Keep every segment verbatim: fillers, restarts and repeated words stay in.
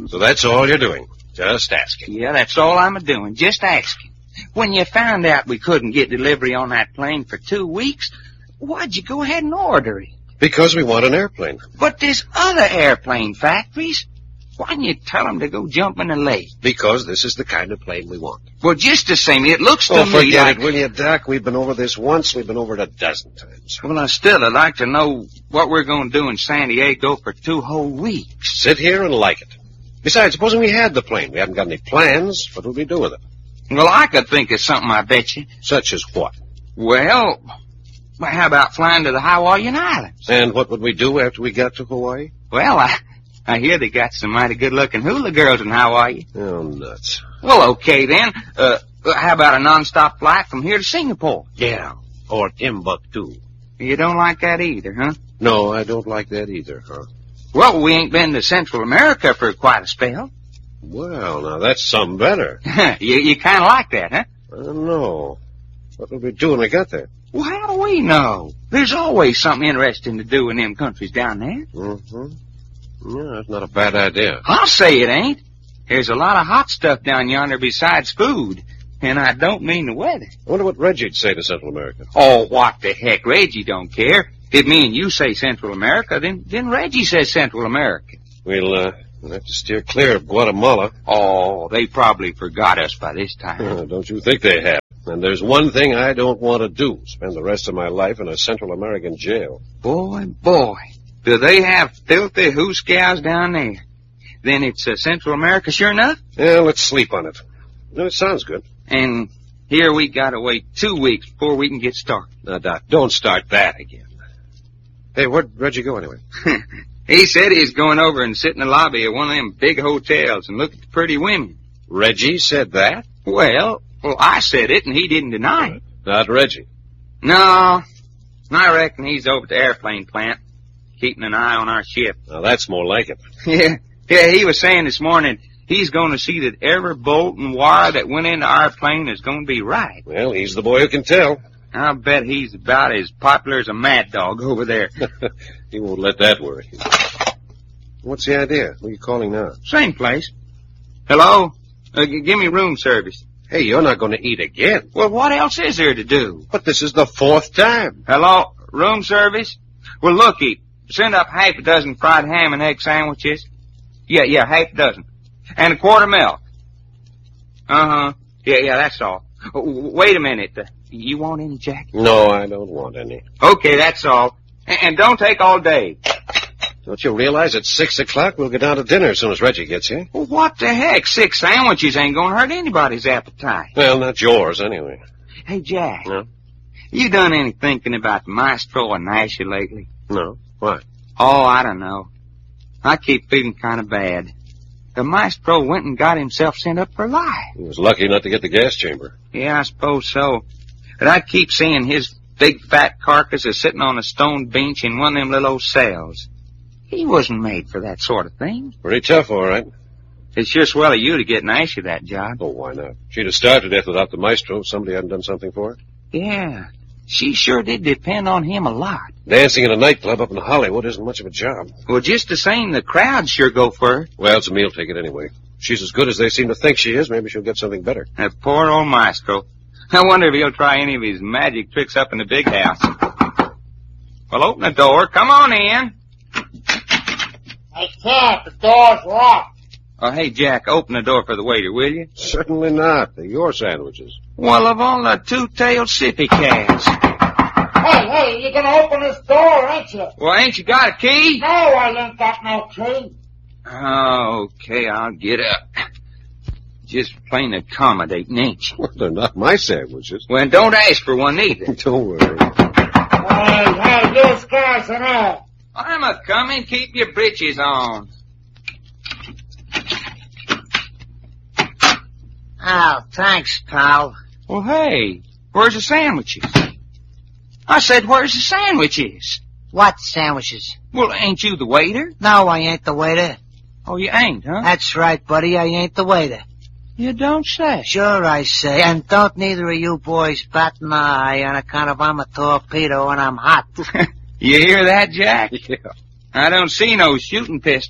So that's all you're doing? Just asking? Yeah, that's all I'm a-doing, just asking. When you found out we couldn't get delivery on that plane for two weeks, why'd you go ahead and order it? Because we want an airplane. But there's other airplane factories. Why didn't you tell them to go jump in the lake? Because this is the kind of plane we want. Well, just the same, it looks to oh, me forget like... it, will you, Doc? We've been over this once. We've been over it a dozen times. Well, I still, I'd like to know what we're going to do in San Diego for two whole weeks. Sit here and like it. Besides, supposing we had the plane. We haven't got any plans. What would we do with it? Well, I could think of something, I bet you. Such as what? Well, well, how about flying to the Hawaiian Islands? And what would we do after we got to Hawaii? Well, I... I hear they got some mighty good-looking hula girls in Hawaii. Oh, nuts. Well, okay, then. Uh, how about a non-stop flight from here to Singapore? Yeah, or Timbuktu. You don't like that either, huh? No, I don't like that either, huh? Well, we ain't been to Central America for quite a spell. Well, now, that's some better. you you kind of like that, huh? I don't know. What will we do when we get there? Well, how do we know? There's always something interesting to do in them countries down there. Mm-hmm. Yeah, that's not a bad idea. I'll say it ain't. There's a lot of hot stuff down yonder besides food. And I don't mean the weather. I wonder what Reggie'd say to Central America. Oh, what the heck? Reggie don't care. If me and you say Central America, then, then Reggie says Central America. We'll, uh, we'll have to steer clear of Guatemala. Oh, they probably forgot us by this time. Uh, don't you think they have? And there's one thing I don't want to do. Spend the rest of my life in a Central American jail. Boy, boy. Do they have filthy hooscows down there? Then it's uh, Central America, sure enough? Yeah, let's sleep on it. No, it sounds good. And here we gotta wait two weeks before we can get started. Now, Doc, don't start that again. Hey, where'd Reggie go anyway? He said he's going over and sit in the lobby of one of them big hotels and look at the pretty women. Reggie said that? Well, well, I said it and he didn't deny it. Not Reggie. No, I reckon he's over at the airplane plant, keeping an eye on our ship. Now, that's more like it. Yeah, yeah, he was saying this morning he's going to see that every bolt and wire that went into our plane is going to be right. Well, he's the boy who can tell. I'll bet he's about as popular as a mad dog over there. He won't let that worry him. What's the idea? Who are you calling now? Same place. Hello? Uh, g- give me room service. Hey, you're not going to eat again. Well, what else is there to do? But this is the fourth time. Hello? Room service? Well, looky. Send up half a dozen fried ham and egg sandwiches. Yeah, yeah, half a dozen. And a quart of milk. Uh-huh. Yeah, yeah, that's all. W- wait a minute. Uh, you want any, Jack? No, I don't want any. Okay, that's all. And, and don't take all day. Don't you realize at six o'clock we'll go down to dinner as soon as Reggie gets here? Well, what the heck? Six sandwiches ain't gonna hurt anybody's appetite. Well, not yours, anyway. Hey, Jack. No? You done any thinking about the Maestro and Nasher lately? No. Why? Oh, I don't know. I keep feeling kind of bad. The Maestro went and got himself sent up for life. He was lucky not to get the gas chamber. Yeah, I suppose so. But I keep seeing his big fat carcass is sitting on a stone bench in one of them little old cells. He wasn't made for that sort of thing. Pretty tough, all right. It's sure swell of you to get Nasher that job. Oh, why not? She'd have starved to death without the Maestro if somebody hadn't done something for her. Yeah, she sure did depend on him a lot. Dancing in a nightclub up in Hollywood isn't much of a job. Well, just the same, the crowd sure go for her. Well, it's a meal ticket anyway. She's as good as they seem to think she is. Maybe she'll get something better. That poor old Maestro. I wonder if he'll try any of his magic tricks up in the big house. Well, open the door. Come on in. I can't. The door's locked. Oh, hey, Jack, open the door for the waiter, will you? Certainly not. They're your sandwiches. Well, of all the two-tailed sippy cats. Hey, hey, you're gonna open this door, ain't you? Well, ain't you got a key? No, I ain't got no key. Okay, I'll get up. Just plain accommodating, ain't you? Well, they're not my sandwiches. Well, don't ask for one either. Don't worry. Hey, hey, this guy's an ass. I'm a-coming. Keep your britches on. Oh, thanks, pal. Well, hey, where's the sandwiches? I said, where's the sandwiches? What sandwiches? Well, ain't you the waiter? No, I ain't the waiter. Oh, you ain't, huh? That's right, buddy, I ain't the waiter. You don't say. Sure I say, and don't neither of you boys bat an eye on account of I'm a torpedo and I'm hot. You hear that, Jack? Yeah. I don't see no shooting pistol.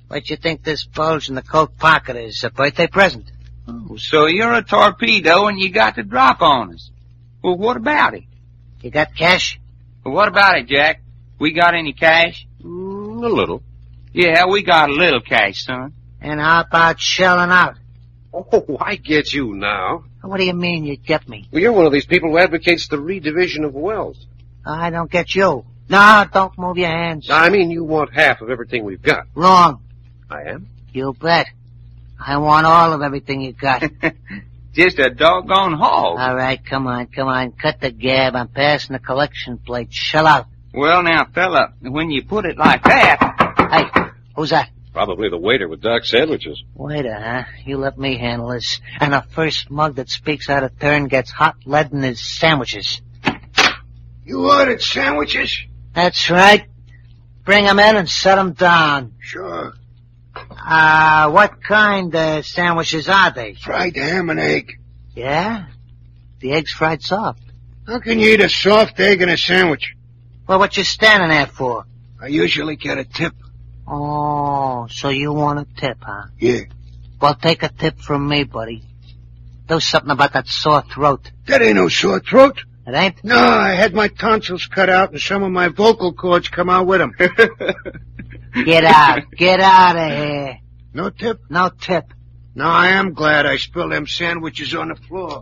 What you think this bulge in the coat pocket is? A birthday present? Oh, so you're a torpedo and you got the drop on us. Well, what about it? You got cash? Well, what about it, Jack? We got any cash? Mm, a little. Yeah, we got a little cash, son. And how about shelling out? Oh, I get you now. What do you mean you get me? Well, you're one of these people who advocates the redivision of wealth. I don't get you. No, don't move your hands. I mean, you want half of everything we've got. Wrong. I am? You bet. I want all of everything you got. Just a doggone hog. All right, come on, come on. Cut the gab. I'm passing the collection plate. Shell out. Well, now, fella, when you put it like that... Hey, who's that? Probably the waiter with Doc's sandwiches. Waiter, huh? You let me handle this. And the first mug that speaks out of turn gets hot lead in his sandwiches. You ordered sandwiches? That's right. Bring 'em in and set 'em down. Sure. Uh, what kind of sandwiches are they? Fried ham and egg. Yeah? The egg's fried soft. How can you eat a soft egg in a sandwich? Well, what you standing there for? I usually get a tip. Oh, so you want a tip, huh? Yeah. Well, take a tip from me, buddy. Do something about that sore throat. That ain't no sore throat. It ain't? No, I had my tonsils cut out and some of my vocal cords come out with them. Get out. Get out of here. No tip? No tip. No, I am glad I spilled them sandwiches on the floor.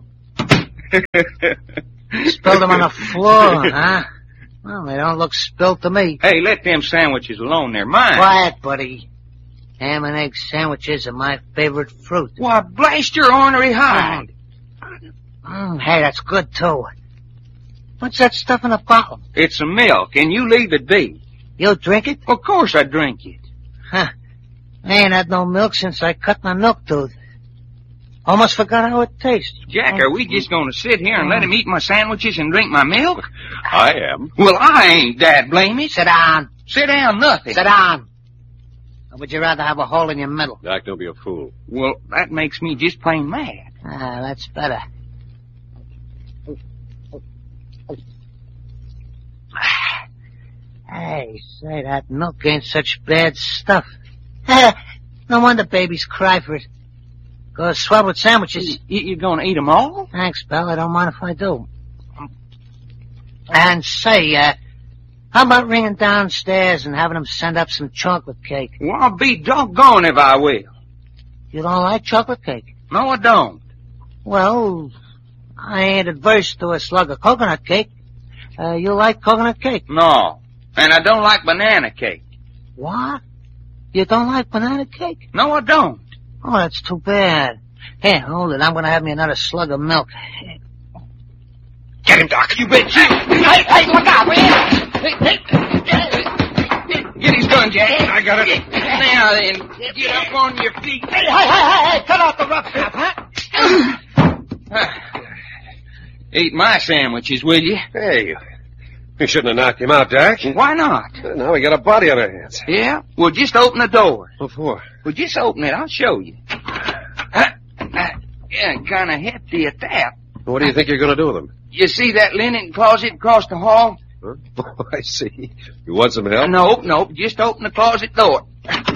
Spilled them on the floor, huh? Well, they don't look spilled to me. Hey, let them sandwiches alone. They're mine. Quiet, buddy. Ham and egg sandwiches are my favorite fruit. Why, blast your ornery hide. Mm, hey, that's good, too. What's that stuff in the bottle? It's some milk, and you leave it be. You drink it? Of course I drink it. Huh. I ain't had no milk since I cut my milk tooth. Almost forgot how it tastes. Jack, are we just going to sit here and let him eat my sandwiches and drink my milk? I am. Well, I ain't, Dad, blame it. Sit down. Sit down, nothing. Sit down. Or would you rather have a hole in your middle? Doc, don't be a fool. Well, that makes me just plain mad. Ah, that's better. Hey, say, that milk ain't such bad stuff. No wonder babies cry for it. Goes swell with sandwiches. You, you going to eat them all? Thanks, Belle. I don't mind if I do. And say, uh, how about ringing downstairs and having them send up some chocolate cake? Well, I'll be doggone if I will. You don't like chocolate cake? No, I don't. Well, I ain't adverse to a slug of coconut cake. Uh, you like coconut cake? No. And I don't like banana cake. What? You don't like banana cake? No, I don't. Oh, that's too bad. Here, hold it. I'm going to have me another slug of milk. Get him, Doc. You bet. Hey, hey, look out, man. Hey, hey, get his gun, Jack. I got it. Now then, get up on your feet. Hey, hey, hey, hey, cut out the rough stuff, huh? Eat my sandwiches, will you? Hey, we shouldn't have knocked him out, Doc. Why not? Now we got a body on our hands. Yeah? Well, just open the door. What for? Well, just open it. I'll show you. Uh, uh, yeah, kind of hefty at that. What do you think you're going to do with him? You see that linen closet across the hall? Huh? Oh, I see. You want some help? No, no, just open the closet door.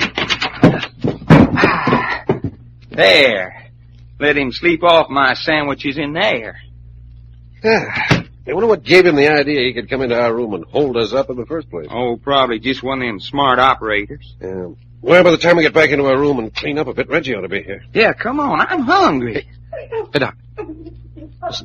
Ah, there. Let him sleep off my sandwiches in there. I wonder what gave him the idea he could come into our room and hold us up in the first place. Oh, probably just one of them smart operators. Yeah. Well, by the time we get back into our room and clean up a bit, Reggie ought to be here. Yeah, come on, I'm hungry. Hey, Doc. Listen.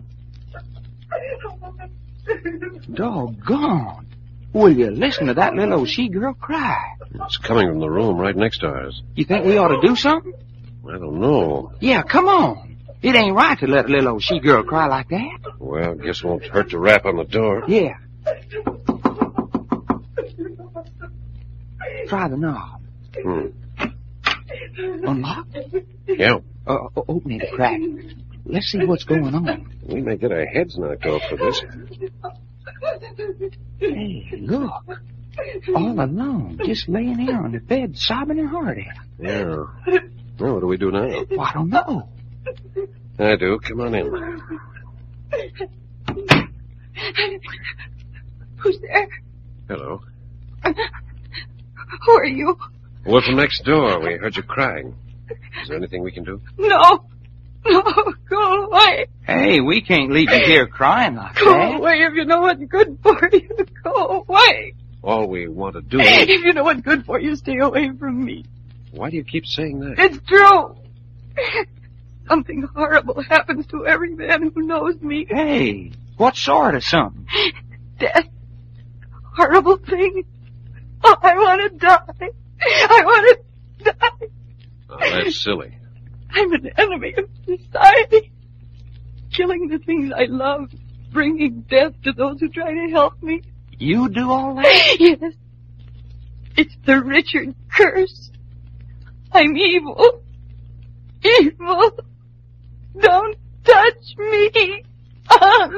Doggone. Will you listen to that little old she-girl cry? It's coming from the room right next to ours. You think we ought to do something? I don't know. Yeah, come on. It ain't right to let a little old she-girl cry like that. Well, guess it won't hurt to rap on the door. Yeah. Try the knob. Hmm. Unlock? Yeah. Uh, open it a crack. Let's see what's going on. We may get our heads knocked off for this. Hey, look. All alone, just laying here on the bed, sobbing her heart out. Yeah. Well, what do we do now? Well, I don't know. I do. Come on in. Who's there? Hello. Who are you? We're from next door. We heard you crying. Is there anything we can do? No. No, go away. Hey, we can't leave you here crying like Go that. away if you know what's good for you. Go away. All we want to do If is... you know what's good for you, stay away from me. Why do you keep saying that? It's true. Something horrible happens to every man who knows me. Hey, what sort of something? Death. Horrible thing. Oh, I want to die. I want to die. Oh, that's silly. I'm an enemy of society. Killing the things I love. Bringing death to those who try to help me. You do all that? Yes. It's the Richard curse. I'm evil. Evil. Don't touch me.